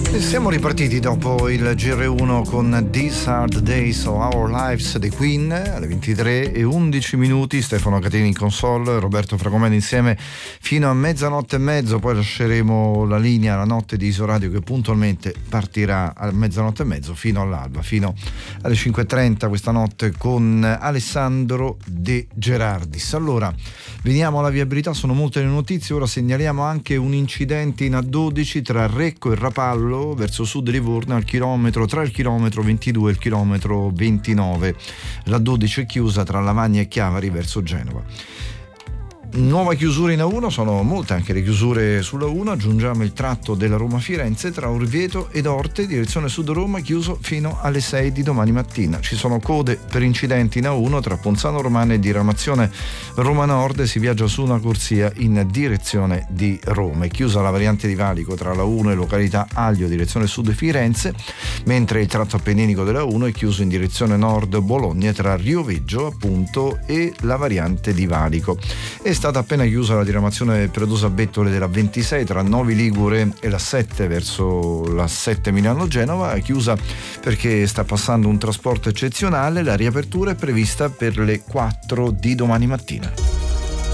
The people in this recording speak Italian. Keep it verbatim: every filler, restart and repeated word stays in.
E siamo ripartiti dopo il G R uno con These Are the Days of Our Lives dei Queen alle ventitré e undici minuti. Stefano Catini in console, Roberto Fragomeni insieme fino a mezzanotte e mezzo, poi lasceremo la linea alla notte di Isoradio che puntualmente partirà a mezzanotte e mezzo fino all'alba, fino alle cinque e trenta questa notte con Alessandro De Gerardis. Allora, veniamo alla viabilità, sono molte le notizie. Ora segnaliamo anche un incidente in A dodici tra Recco e Rapallo verso sud di Livorno al chilometro tra il chilometro ventidue e il chilometro ventinove. La dodici è chiusa tra Lavagna e Chiavari verso Genova. Nuova chiusura in A uno, sono molte anche le chiusure sulla uno. Aggiungiamo il tratto della Roma-Firenze tra Orvieto ed Orte, direzione sud Roma, chiuso fino alle sei di domani mattina. Ci sono code per incidenti in A uno tra Ponzano Romano e diramazione Roma Nord, si viaggia su una corsia in direzione di Roma. È chiusa la variante di valico tra la uno e località Aglio, direzione sud Firenze, mentre il tratto appenninico della uno è chiuso in direzione nord Bologna tra Rioveggio appunto e la variante di valico. È stata appena chiusa la diramazione Predosa Bettole della ventisei tra Novi Ligure e la sette verso la sette Milano Genova, è chiusa perché sta passando un trasporto eccezionale. La riapertura è prevista per le quattro di domani mattina.